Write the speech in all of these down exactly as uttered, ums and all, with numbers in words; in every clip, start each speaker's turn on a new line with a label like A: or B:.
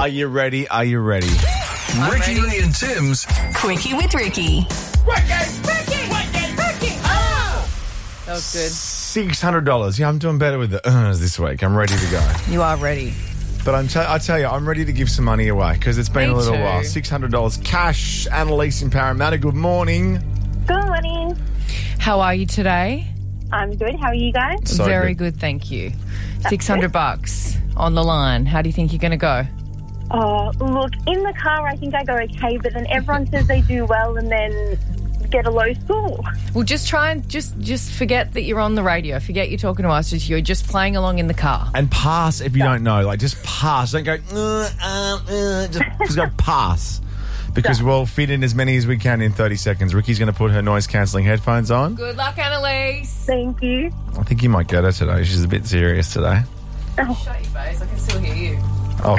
A: Are you ready? Are you ready?
B: I'm
C: Ricky
B: ready.
C: Lee and Tim's
D: Quickie with Ricky.
B: That was good.
A: six hundred dollars. Yeah, I'm doing better with the uhs this week. I'm ready to go.
B: You are ready.
A: But I'm t- I tell you, I'm ready to give some money away because it's been
B: Me
A: a little
B: too.
A: while. six hundred dollars cash. Annalise in Parramatta, good morning.
E: Good morning.
B: How are you today?
E: I'm good. How are you guys?
A: So
B: Very good. thank you. six hundred bucks on the line. How do you think you're going to go?
E: Oh, look, in the car I think I go okay, but then everyone says they do well and then get a low score.
B: Well, just try and just just forget that you're on the radio. Forget you're talking to us. Just you're just playing along in the car.
A: And pass if you don't know. Like, just pass. Don't go, uh, uh, uh, just, just go pass. Because we'll fit in as many as we can in thirty seconds. Ricky's going to put her noise-cancelling headphones on.
B: Good luck, Annalise.
E: Thank you.
A: I think you might get her today. She's a bit serious today.
B: Shut your face. I can still hear you.
A: Oh,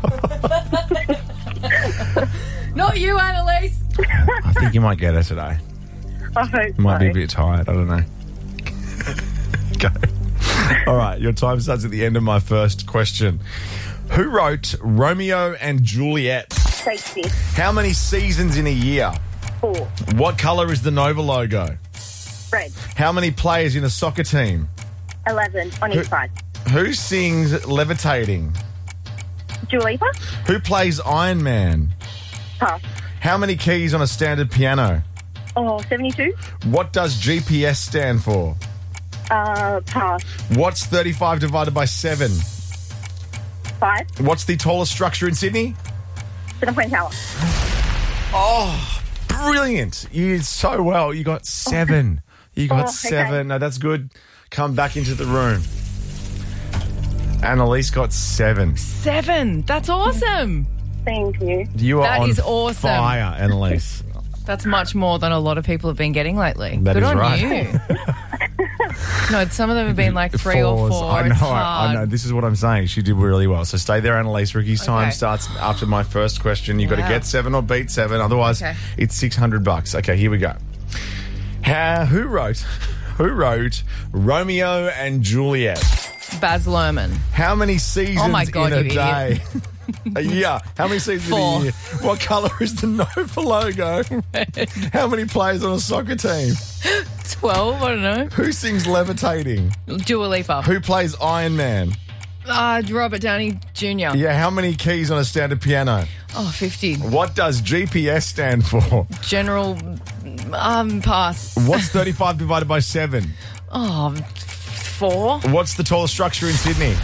B: Not you, Annalise.
A: I think you might get her today.
E: I hope
A: Might
E: so.
A: be a bit tired. I don't know. Go. All right, your time starts at the end of my first question. Who wrote Romeo and Juliet?
E: Shakespeare.
A: How many seasons in a year?
E: Four.
A: What colour is the Nova logo?
E: Red.
A: How many players in a soccer team?
E: Eleven on each side.
A: Who sings Levitating?
E: Dua Lipa.
A: Who plays Iron Man?
E: Pass.
A: How many keys on a standard piano?
E: Oh, seventy-two.
A: What does G P S stand for?
E: Uh, pass.
A: What's thirty-five divided by seven?
E: Five.
A: What's the tallest structure in Sydney?
E: Seven Point Tower.
A: Oh, brilliant. You did so well. You got seven. You got
E: Oh, okay.
A: seven. No, that's good. Come back into the room. Annalise got seven.
B: Seven. That's awesome.
E: Thank you.
A: You are
B: That
A: on
B: is awesome.
A: fire, Annalise.
B: That's much more than a lot of people have been getting lately.
A: That
B: Good
A: is
B: on
A: right.
B: you. No, some of them have been like three or
A: Fours.
B: four.
A: I know,
B: It's hard.
A: I know. This is what I'm saying. She did really well. So stay there, Annalise. Ricky's time
B: Okay.
A: starts after my first question. You've got to
B: Wow.
A: get seven or beat seven. Otherwise,
B: Okay.
A: it's six hundred bucks. Okay, here we go. How, who wrote, who wrote Romeo and Juliet?
B: Baz Luhrmann.
A: How many seasons
B: Oh my God,
A: in a
B: you
A: day? A year. How many seasons
B: Four.
A: in a year? What colour is the Nova logo?
B: Red.
A: How many players on a soccer team?
B: twelve, I don't know.
A: Who sings Levitating?
B: Dua Lipa.
A: Who plays Iron Man?
B: Uh, Robert Downey Junior
A: Yeah, how many keys on a standard piano?
B: Oh, fifty.
A: What does G P S stand for?
B: General um, pass.
A: What's thirty-five divided by seven?
B: Oh, four.
A: What's the tallest structure in Sydney?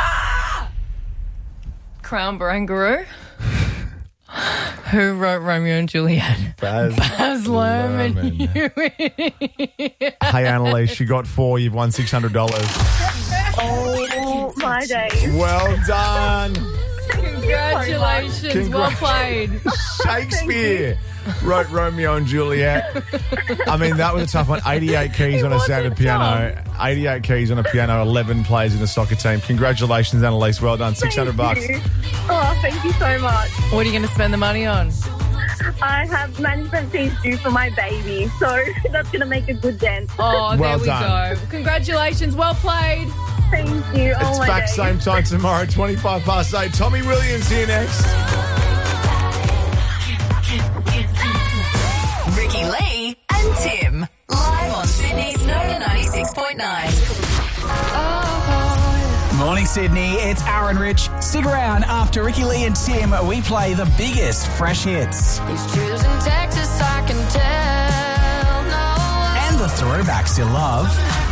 B: Crown Barangaroo. Who wrote Romeo and Juliet?
A: Baz,
B: Baz Luhrmann.
A: Hey, Annalise, you got four. You've won six hundred dollars.
E: Oh, my day.
A: Well done.
B: Congratulations.
A: Congra-
B: Well played.
A: Shakespeare wrote Romeo and Juliet. I mean, that was a tough one. eighty-eight keys
B: It
A: on a
B: wasn't
A: standard piano. eighty-eight keys on a piano. eleven players in a soccer team. Congratulations, Annalise. Well done. six hundred bucks.
E: Thank you. Oh, thank you so much.
B: What are you going to spend the money on?
E: I have management fees due for my baby, so that's going to make a good dent.
B: Oh,
A: Well
B: there we
A: done.
B: go. Congratulations. Well played.
E: Thank you. Oh,
A: It's
E: my
A: back
E: day.
A: same time tomorrow, twenty-five past eight. Tommy Williams here next.
D: Ricky Lee and Tim. Live on Sydney's Nova ninety-six point nine.
F: Morning, Sydney. It's Aaron Rich. Stick around after Ricky Lee and Tim. We play the biggest fresh hits
G: He's choosing Texas, I can tell. No,
F: and the throwbacks you love.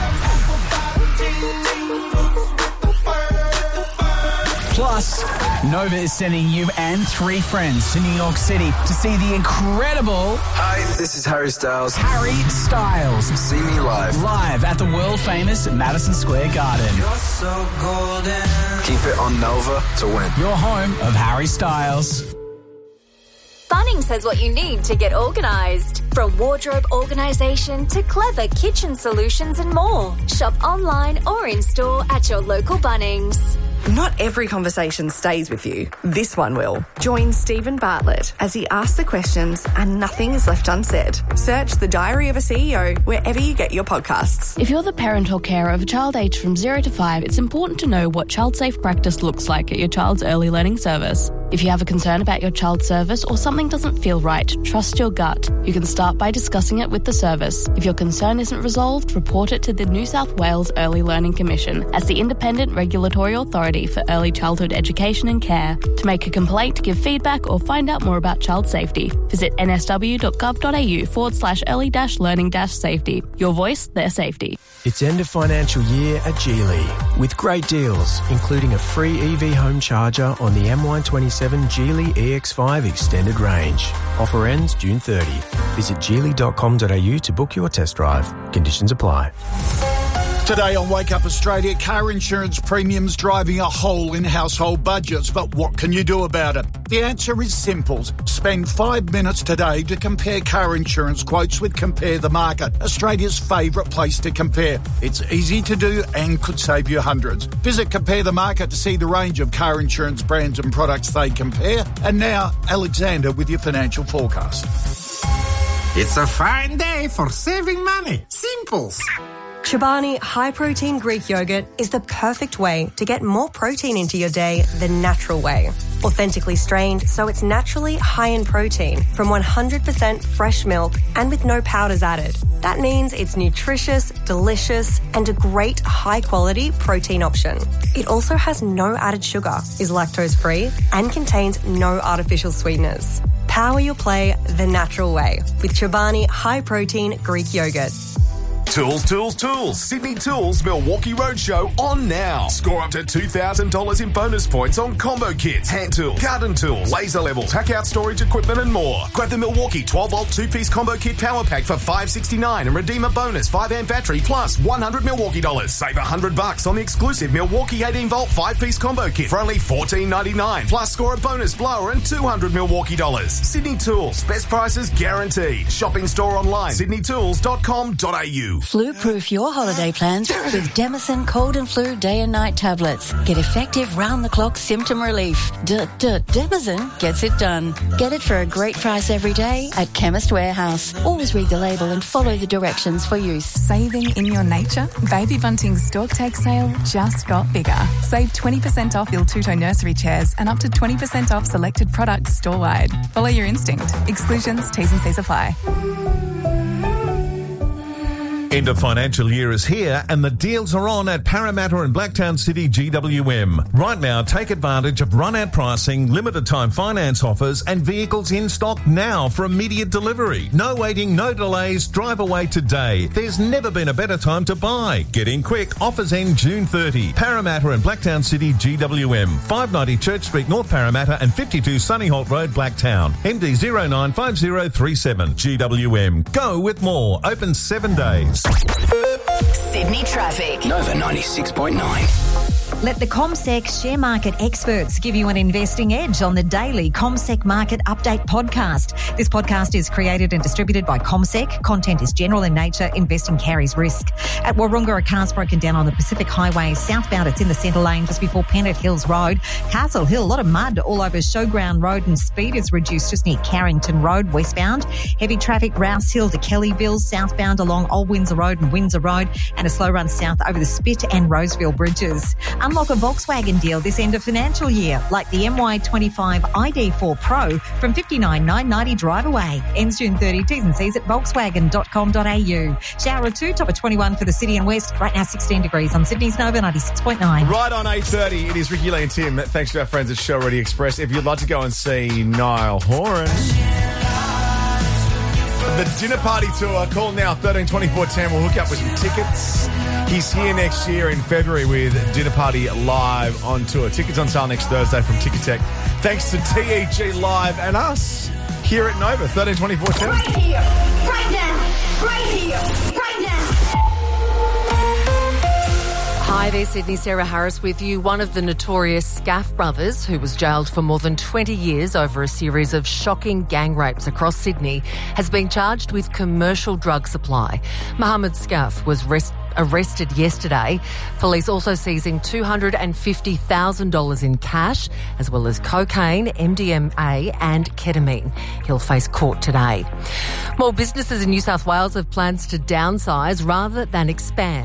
F: Plus, Nova is sending you and three friends to New York City to see the incredible
C: Hi, this is Harry Styles.
F: Harry Styles
C: See me live.
F: live at the world-famous Madison Square Garden.
C: So golden. Keep it on Nova to win.
F: Your home of Harry Styles.
H: Bunnings has what you need to get organised. From wardrobe organisation to clever kitchen solutions and more. Shop online or in store at your local Bunnings.
I: Not every conversation stays with you. This one will. Join Stephen Bartlett as he asks the questions and nothing is left unsaid. Search The Diary of a C E O wherever you get your podcasts.
J: If you're the parent or carer of a child aged from zero to five, it's important to know what child-safe practice looks like at your child's early learning service. If you have a concern about your child's service or something doesn't feel right, trust your gut. You can start by discussing it with the service. If your concern isn't resolved, report it to the New South Wales Early Learning Commission as the independent regulatory authority for early childhood education and care. To make a complaint, give feedback or find out more about child safety, visit nsw.gov.au forward slash early dash learning dash safety. Your voice, their safety.
K: It's end of financial year at Geely with great deals, including a free E V home charger on the M Y twenty-seven Geely E X five extended range. Offer ends June thirtieth. Visit geely dot com dot a u to book your test drive. Conditions apply.
L: Today on Wake Up Australia, car insurance premiums driving a hole in household budgets. But what can you do about it? The answer is simple. Spend five minutes today to compare car insurance quotes with Compare the Market, Australia's favourite place to compare. It's easy to do and could save you hundreds. Visit Compare the Market to see the range of car insurance brands and products they compare. And now, Alexander with your financial forecast.
M: It's a fine day for saving money. Simples.
N: Chobani High Protein Greek Yogurt is the perfect way to get more protein into your day the natural way. Authentically strained, so it's naturally high in protein from one hundred percent fresh milk and with no powders added. That means it's nutritious, delicious, and a great high-quality protein option. It also has no added sugar, is lactose-free, and contains no artificial sweeteners. Power your play the natural way with Chobani High Protein Greek Yogurt.
O: Tools, tools, tools. Sydney Tools Milwaukee Roadshow on now. Score up to two thousand dollars in bonus points on combo kits, hand tools, garden tools, laser levels, hack out storage equipment and more. Grab the Milwaukee twelve volt two-piece combo kit power pack for five sixty-nine and redeem a bonus five amp battery plus one hundred Milwaukee dollars. Save one hundred bucks on the exclusive Milwaukee eighteen volt five-piece combo kit for only fourteen ninety-nine. Plus score a bonus blower and two hundred Milwaukee dollars. Sydney Tools. Best prices guaranteed. Shopping store online. sydney tools dot com dot a u.
P: Flu-proof your holiday plans with Demison Cold and Flu Day and Night tablets. Get effective round-the-clock symptom relief. Demison gets it done. Get it for a great price every day at Chemist Warehouse. Always read the label and follow the directions for use.
Q: Saving in your nature? Baby Bunting's Stork Take sale just got bigger. Save twenty percent off Il Tuto nursery chairs and up to twenty percent off selected products store-wide. Follow your instinct. Exclusions, T's and C's apply.
R: End of financial year is here and the deals are on at Parramatta and Blacktown City G W M. Right now, take advantage of run-out pricing, limited time finance offers and vehicles in stock now for immediate delivery. No waiting, no delays, drive away today. There's never been a better time to buy. Get in quick, offers end June thirtieth. Parramatta and Blacktown City G W M. five ninety Church Street, North Parramatta and fifty-two Sunnyholt Road, Blacktown. M D zero nine five zero three seven. G W M. Go with more. Open seven days.
D: Sydney traffic.
C: Nova ninety-six point nine.
S: Let the CommSec share market experts give you an investing edge on the daily CommSec Market Update podcast. This podcast is created and distributed by CommSec. Content is general in nature. Investing carries risk. At Wahroonga, a car's broken down on the Pacific Highway. Southbound, it's in the centre lane just before Pennant Hills Road. Castle Hill, a lot of mud all over Showground Road and speed is reduced just near Carrington Road, westbound. Heavy traffic, Rouse Hill to Kellyville, southbound along Old Windsor Road and Windsor Road, and a slow run south over the Spit and Roseville bridges. Unlock a Volkswagen deal this end of financial year, like the M Y twenty-five I D four Pro from fifty-nine thousand nine hundred ninety drive away. Ends June thirtieth. T's and C's at volkswagen dot com dot a u. Shower of two, top of twenty-one for the city and west. Right now sixteen degrees on Sydney's Nova ninety-six point nine.
A: Right on eight thirty, it is Ricky Lee and Tim. Thanks to our friends at Show Ready Express. If you'd like to go and see Niall Horan, the dinner party tour, call now thirteen twenty-four ten. We'll hook up with some tickets. He's here next year in February with Dinner Party Live on tour. Tickets on sale next Thursday from Ticketek. Thanks to T E G Live and us here at Nova, thirteen twenty-four ten.
D: Right here, right now, right here, right now.
B: Hi there, Sydney. Sarah Harris with you. One of the notorious Scaff brothers, who was jailed for more than twenty years over a series of shocking gang rapes across Sydney, has been charged with commercial drug supply. Mohammed Scaff was arrested arrested yesterday. Police also seizing two hundred fifty thousand dollars in cash, as well as cocaine, M D M A and ketamine. He'll face court today. More businesses in New South Wales have plans to downsize rather than expand.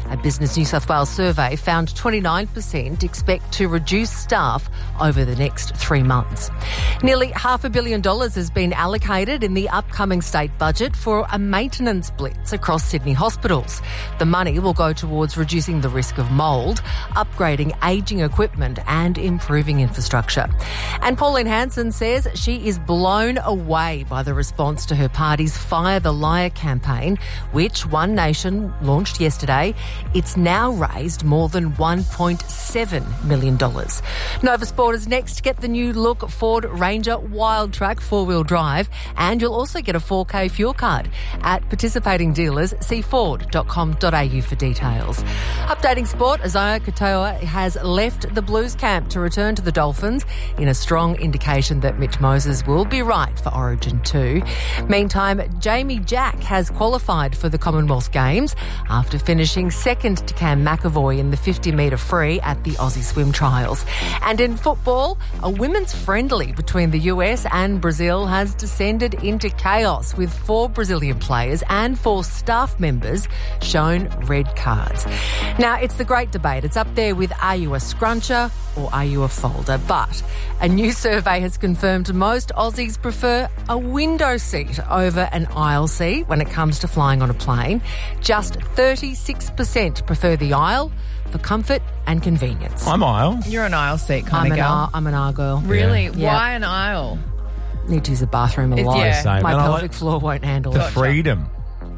B: A Business New South Wales survey found twenty-nine percent expect to reduce staff over the next three months. Nearly half a billion dollars has been allocated in the upcoming state budget for a maintenance blitz across Sydney hospitals. The money will go towards reducing the risk of mould, upgrading ageing equipment and improving infrastructure. And Pauline Hanson says she is blown away by the response to her party's Fire the Liar campaign, which One Nation launched yesterday. It's now raised more than one point seven million dollars. Nova Sport is next to get the new look Ford Ranger Wildtrak four-wheel drive, and you'll also get a four K fuel card. At participating dealers, see ford dot com dot a u for details. Updating sport, Isaiah Katoa has left the Blues camp to return to the Dolphins in a strong indication that Mitch Moses will be right for Origin two. Meantime, Jamie Jack has qualified for the Commonwealth Games after finishing second to Cam McAvoy in the fifty metre free at the Aussie Swim Trials. And in football, a women's friendly between the U S and Brazil has descended into chaos, with four Brazilian players and four staff members shown red cards. Now, it's the great debate. It's up there with, are you a scruncher or are you a folder? But a new survey has confirmed most Aussies prefer a window seat over an aisle seat when it comes to flying on a plane. Just thirty-six percent prefer the aisle for comfort and convenience.
A: I'm aisle.
T: You're an aisle seat kind
B: I'm
T: of
B: an
T: girl.
B: aisle, I'm an aisle girl.
T: Really?
B: Yeah.
T: Why an aisle?
B: Need to use the bathroom a
T: It's-
B: lot.
T: yeah.
A: Same.
B: My
A: And I
B: pelvic
A: like
B: floor won't handle
A: The
B: it.
A: freedom.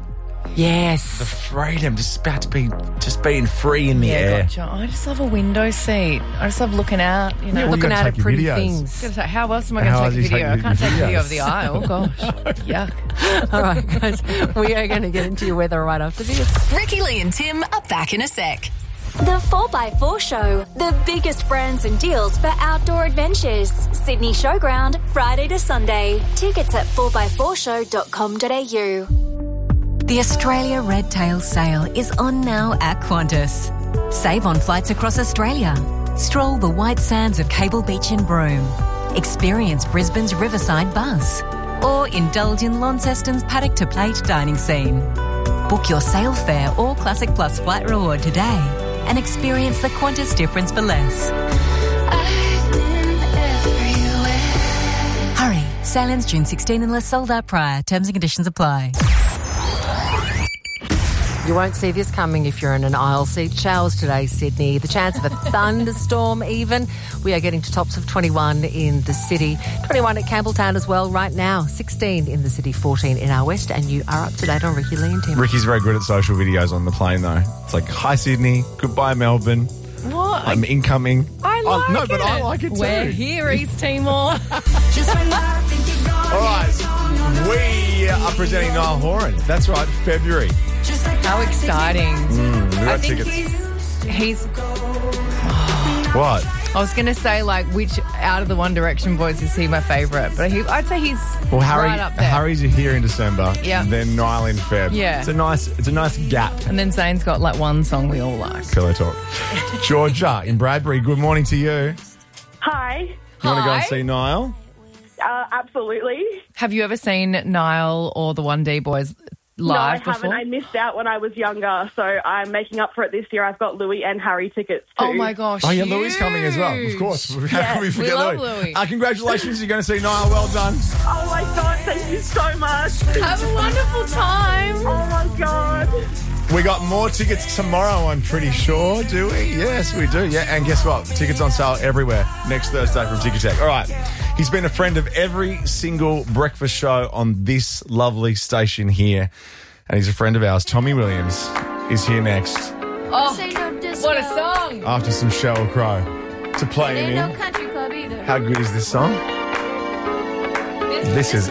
B: Yes.
A: The freedom. Just about to be, just being free in the
T: Yeah,
A: air.
T: gotcha. I just love a window seat. I just love looking out, you know.
A: Yeah, well,
B: Looking
A: you gotta
B: out at
A: take your
B: pretty
A: videos.
B: things.
T: Gotta say, how else am I
A: How
T: going to
A: else
T: take a
A: do you
T: video? I
A: take
T: can't take a video
A: videos?
T: of the aisle. Gosh. Yuck.
B: All right, guys. We are going to get into your weather right after this.
D: Ricky Lee and Tim are back in a sec.
H: The four by four Show, the biggest brands and deals for outdoor adventures. Sydney Showground, Friday to Sunday. Tickets at four by four show dot com dot a u.
S: The Australia Red Tail Sale is on now at Qantas. Save on flights across Australia. Stroll the white sands of Cable Beach in Broome. Experience Brisbane's Riverside Bus. Or indulge in Launceston's paddock to plate dining scene. Book your sale fare or Classic Plus flight reward today and experience the Qantas difference for less. Hurry, sale ends June sixteenth unless sold out prior. Terms and conditions apply.
B: You won't see this coming if you're in an aisle seat. Showers today, Sydney. The chance of a thunderstorm even. We are getting to tops of twenty-one in the city. twenty-one at Campbelltown as well right now. sixteen in the city, fourteen in our west. And you are up to date on Ricky Lee and Tim.
A: Ricky's very good at social videos on the plane, though. It's like, hi, Sydney. Goodbye, Melbourne.
T: What?
A: I'm incoming.
T: I like
A: oh, no,
T: it.
A: but I like it too.
T: We're here, East Timor.
A: All right. We are presenting Niall Horan. That's right, February.
T: How exciting.
A: Mm, we got
T: I think
A: tickets.
T: he's... he's
A: What?
T: I was going to say, like, which out of the One Direction boys is he my favourite? But he, I'd say he's
A: Well, Harry,
T: right up there.
A: Harry's here in December.
T: Yeah.
A: Then Niall in Feb.
T: Yeah.
A: It's a nice, it's a nice gap.
T: And then Zane's got, like, one song we all like.
A: Pillow talk. Georgia in Bradbury. Good morning to you.
E: Hi.
A: You want to go and
T: Hi.
A: see Niall?
E: Uh, absolutely.
T: Have you ever seen Niall or the one D boys live
E: no, I
T: before?
E: haven't. I missed out when I was younger, so I'm making up for it this year. I've got Louis and Harry tickets too.
T: Oh, my gosh.
A: Oh, yeah, Louis coming as well. Of course. How
E: Yeah,
A: can we
E: we
A: forget
T: love
A: Louis?
T: Louis.
A: Uh, congratulations. You're going to see Niall. Well done.
E: Oh, my God. Thank you so much.
T: Have a wonderful time.
E: Oh, my God.
A: We got more tickets tomorrow, I'm pretty sure, do we? Yes, we do. Yeah, and guess what? Tickets on sale everywhere next Thursday from Ticketek. All right. He's been a friend of every single breakfast show on this lovely station here. And he's a friend of ours. Tommy Williams is here next
T: Oh, what a song.
A: after some Sheryl Crow to play him in.
G: country club either.
A: How good is this song? This is